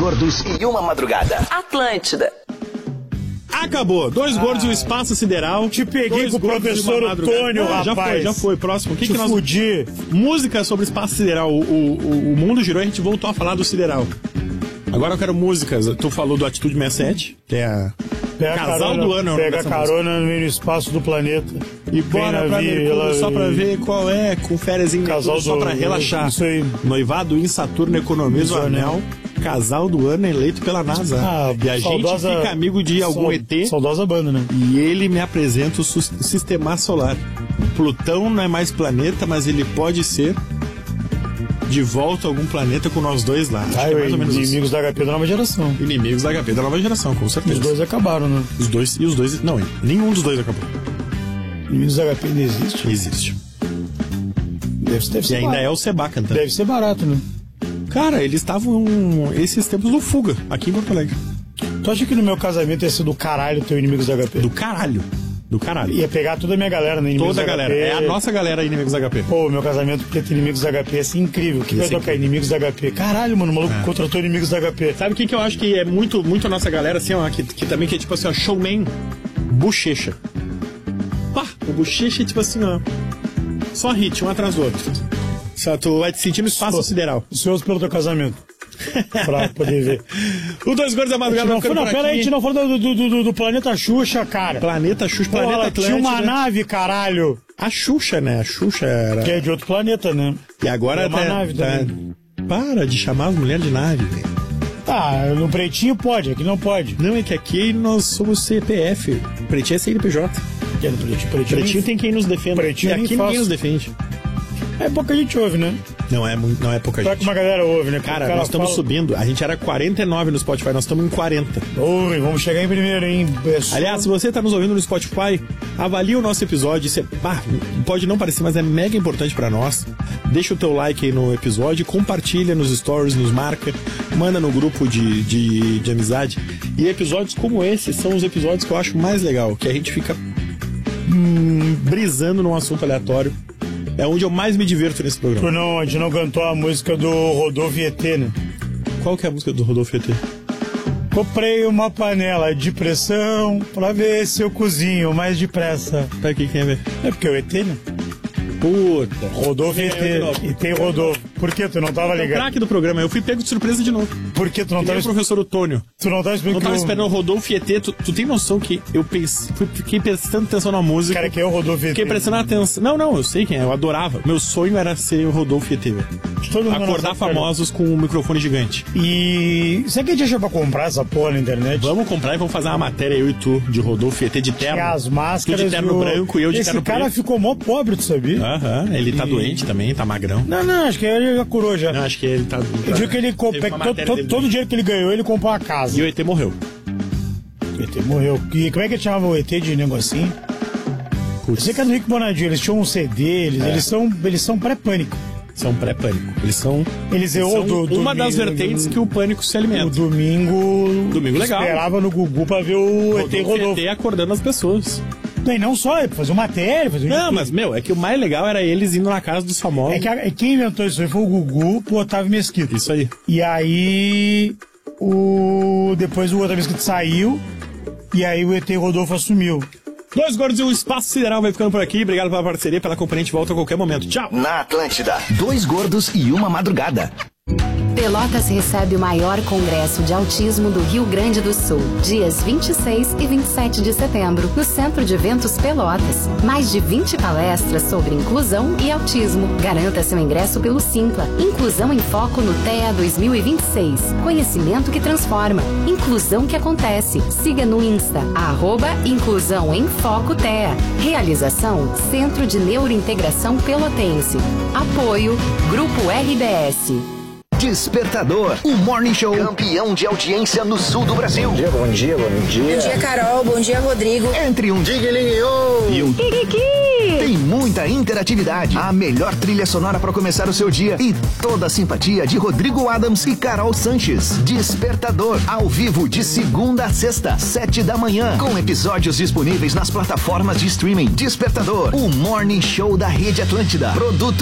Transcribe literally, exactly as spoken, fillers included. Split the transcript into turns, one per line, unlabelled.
gordos e uma madrugada.
Atlântida.
Acabou. Dois ah, gordos e o espaço sideral.
Te peguei com o professor Antônio,
ah,
rapaz.
Já foi, já foi. Próximo. O que,
Te
que nós...
fudi.
Música sobre espaço sideral. O, o, o mundo girou e a gente voltou a falar do sideral. Agora eu quero músicas. Tu falou do Atitude sessenta e sete, que é a...
Pega
Casal
carona,
do ano.
Pega carona no espaço do planeta.
E bora pra Mercúrio só pra ver qual é, com férias em Mercúrio só pra relaxar.
Isso aí.
Noivado em Saturno economiza o anel. Casal do ano eleito pela NASA.
Ah,
e a saudosa, gente fica amigo de algum
sal,
E T.
Saudosa banda, né?
E ele me apresenta o sistema solar. Plutão não é mais planeta, mas ele pode ser de volta a algum planeta com nós dois lá.
Ah, é mais ou menos inimigos isso. Da H P da nova geração.
Inimigos da H P da nova geração, com certeza.
Os dois acabaram, né?
Os dois e os dois. Não, nenhum dos dois acabou.
Inimigos da H P ainda existe?
Existe.
Deve, deve ser
e ainda
barato.
É o Seba cantando.
Deve ser barato, né?
Cara, eles estavam esses tempos no Fuga, aqui em Porto Alegre.
Tu acha que no meu casamento ia ser do caralho teu Inimigos da H P?
Do caralho. Do caralho.
Ia pegar toda a minha galera, né? Inimigos
toda a galera. É a nossa galera Inimigos da H P.
Pô, meu casamento porque tem Inimigos da H P ia ser incrível. O que vai tocar? Inimigos da H P. Caralho, mano, o maluco é. contratou Inimigos da H P.
Sabe o que, que eu acho que é muito, muito a nossa galera, assim, ó, que, que também que é tipo assim, ó, showman, bochecha. Pá, o bochecha é tipo assim, ó, só hit, um atrás do outro. Só tu vai te sentir no espaço Sou, sideral.
Ansioso pelo teu casamento. Pra poder ver.
O Dois Gordos da Madrugada.
Não, não, não pera aí, a gente não falou do, do, do, do Planeta Xuxa, cara.
Planeta Xuxa,
Pô,
Planeta
Atlântida. Tinha uma nave, caralho.
A Xuxa, né? A Xuxa era...
Que é de outro planeta, né?
E agora
é uma
tá,
nave
tá...
também.
Para de chamar as mulheres de nave, velho.
Tá, no Pretinho pode, aqui não pode.
Não, é que aqui nós somos C P F. Pretinho é C N P J.
Que é no Pretinho? Pretinho,
Pretinho tem quem nos defenda.
Pretinho
e aqui ninguém nos defende.
É pouca gente ouve, né?
Não é, muito, não é pouca
Só
gente.
que uma galera ouve, né?
Cara, cara nós estamos fala... subindo. A gente era quarenta e nove no Spotify, nós estamos em quarenta.
Oi, vamos chegar em primeiro, hein? Pessoal.
Aliás, se você está nos ouvindo no Spotify, avalie o nosso episódio. Isso é, bah, pode não parecer, mas é mega importante para nós. Deixa o teu like aí no episódio, compartilha nos stories, nos marca, manda no grupo de, de, de amizade. E episódios como esse são os episódios que eu acho mais legal, que a gente fica hum, brisando num assunto aleatório. É onde eu mais me diverto nesse programa.
Tu não, a gente não cantou a música do Rodolfo E T, né?
Qual que é a música do Rodolfo E T?
Comprei uma panela de pressão pra ver se eu cozinho mais depressa.
Tá, o que tem a ver?
É porque é o E T, né?
Puta.
Rodolfo E T. E tem Rodolfo. Por que tu não tava ligado?
É o craque do programa. Eu fui pego de surpresa de novo.
Por que tu não tava...
o professor Otônio.
Tu não tava esperando...
Não tava esperando o Rodolfo E T. Tu, tu tem noção que eu pense, fui, fiquei prestando atenção na música.
Cara, quem é o Rodolfo E T?
Fiquei prestando atenção... Não, não, eu sei quem é. Eu adorava. Meu sonho era ser o Rodolfo E T, velho. Acordar famosos com um microfone gigante.
E... Será que a gente achou pra comprar essa porra na internet?
Vamos comprar e vamos fazer uma matéria, eu e tu, de Rodolfo E T de terno.
E as máscaras...
Tu de terno
o...
branco e eu de
Esse
terno
preto. Esse cara ficou mó pobre, tu sabia?
Aham, ele tá
e...
doente também, tá magrão.
Não, não, acho que ele já curou já.
Não, acho que ele tá...
Eu vi que ele comprou... Todo, todo o dinheiro que ele ganhou, ele comprou uma casa.
E o E T morreu.
O E T morreu. E como é que ele chamava o E T de negocinho? Eu sei que é do Rick Bonadinho, eles tinham um C D, eles, é. eles são, eles são pré-pânico.
São pré-pânico. Eles são,
eles,
eles
são
do, uma
domingo,
das vertentes que o pânico se alimenta.
O domingo...
Domingo legal.
Esperava no Gugu pra ver o Rodolfo, E T Rodolfo.
E T acordando as pessoas.
Não, e não só, é fazer uma matéria, fazer um
Não,
YouTube.
Mas, meu, é que o mais legal era eles indo na casa dos famosos.
É que a, quem inventou isso aí foi o Gugu pro Otávio Mesquita.
Isso aí.
E aí, o... depois o Otávio Mesquita saiu, e aí o E T Rodolfo assumiu.
Dois Gordos e um Espaço Sideral vai ficando por aqui. Obrigado pela parceria, pela companhia. A gente volta a qualquer momento. Tchau.
Na Atlântida, Dois Gordos e uma Madrugada.
Pelotas recebe o maior congresso de autismo do Rio Grande do Sul, dias vinte e seis e vinte e sete de setembro, no Centro de Eventos Pelotas. Mais de vinte palestras sobre inclusão e autismo. Garanta seu ingresso pelo Simpla. Inclusão em Foco no T E A dois mil e vinte e seis. Conhecimento que transforma. Inclusão que acontece. Siga no Insta, arroba Inclusão em Foco T E A. Realização, Centro de Neurointegração Pelotense. Apoio, Grupo R B S.
Despertador, o Morning Show campeão de audiência no sul do Brasil.
Bom dia, bom dia, bom dia.
Bom dia, Carol, bom dia, Rodrigo.
Entre um Diguelinho e um Kikiki. Tem muita interatividade, a melhor trilha sonora para começar o seu dia e toda a simpatia de Rodrigo Adams e Carol Sanches. Despertador, ao vivo de segunda a sexta, sete da manhã, com episódios disponíveis nas plataformas de streaming. Despertador, o Morning Show da Rede Atlântida. Produto